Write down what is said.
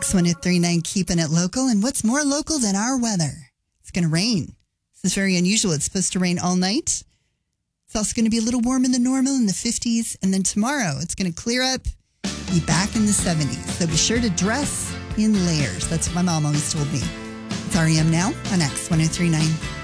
X1039, keeping it local. And what's more local than our weather? It's going to rain. This is very unusual. It's supposed to rain all night. It's also going to be a little warmer than normal in the 50s. And then tomorrow, it's going to clear up, be back in the 70s. So be sure to dress in layers. That's what my mom always told me. It's REM now on X1039.